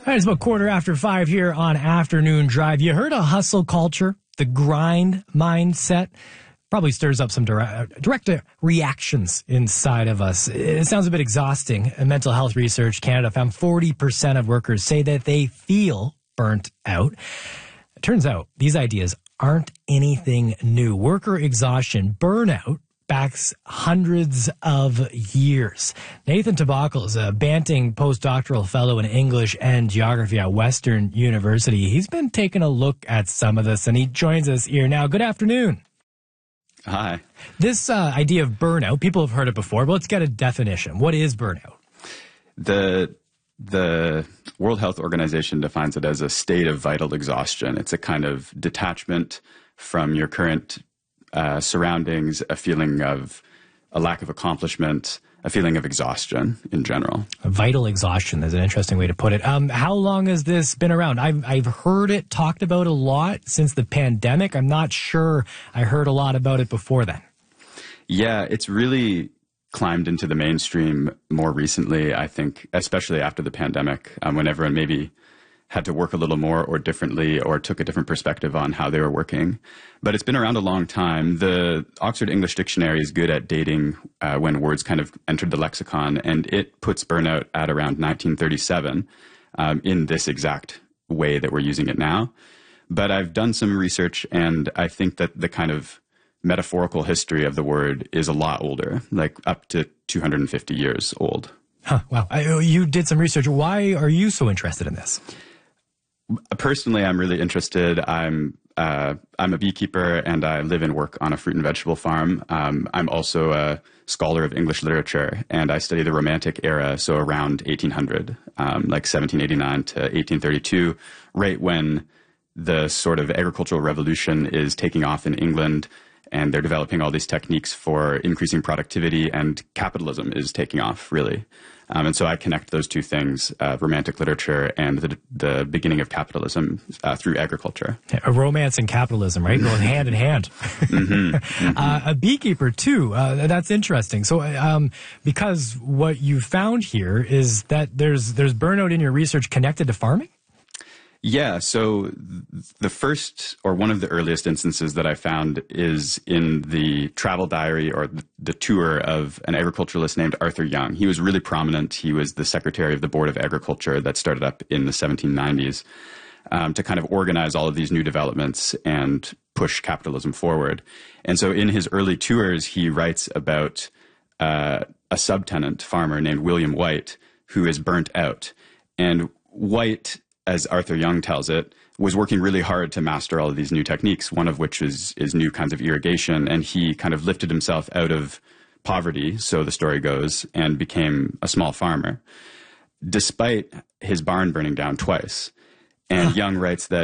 All right, it's about 5:15 here on Afternoon Drive. You heard of hustle culture, the grind mindset? Probably stirs up some direct reactions inside of us. It sounds a bit exhausting. Mental health research Canada found 40% of workers say that they feel burnt out. It turns out these ideas aren't anything new. Worker exhaustion, burnout, backs hundreds of years. Nathan Tabakal is a Banting postdoctoral fellow in English and geography at Western University. He's been taking a look at some of this, and he joins us here now. Good afternoon. Hi. This idea of burnout, people have heard it before, but let's get a definition. What is burnout? The World Health Organization defines it as a state of vital exhaustion. It's a kind of detachment from your current surroundings, a feeling of a lack of accomplishment, a feeling of exhaustion in general. Vital exhaustion is an interesting way to put it. How long has this been around? I've heard it talked about a lot since the pandemic. I'm not sure I heard a lot about it before then. Yeah, it's really climbed into the mainstream more recently, I think, especially after the pandemic, when everyone maybe had to work a little more or differently or took a different perspective on how they were working. But it's been around a long time. The Oxford English Dictionary is good at dating when words kind of entered the lexicon, and it puts burnout at around 1937 in this exact way that we're using it now. But I've done some research, and I think that the kind of metaphorical history of the word is a lot older, like up to 250 years old. Huh, wow. You did some research. Why are you so interested in this? Personally, I'm really interested. I'm a beekeeper, and I live and work on a fruit and vegetable farm. I'm also a scholar of English literature, and I study the Romantic era, so around 1800, like 1789 to 1832, right when the sort of agricultural revolution is taking off in England, and they're developing all these techniques for increasing productivity, and capitalism is taking off, really. And so I connect those two things, Romantic literature and the beginning of capitalism through agriculture. A romance and capitalism, right? Going hand in hand. Mm-hmm, mm-hmm. A beekeeper, too. That's interesting. So because what you found here is that there's burnout in your research connected to farming? Yeah, so the first or one of the earliest instances that I found is in the travel diary or the tour of an agriculturalist named Arthur Young. He was really prominent. He was the secretary of the Board of Agriculture that started up in the 1790s to kind of organize all of these new developments and push capitalism forward. And so in his early tours, he writes about a subtenant farmer named William White who is burnt out. And White, as Arthur Young tells it, was working really hard to master all of these new techniques, one of which is new kinds of irrigation. And he kind of lifted himself out of poverty, so the story goes, and became a small farmer, despite his barn burning down twice. And Young writes that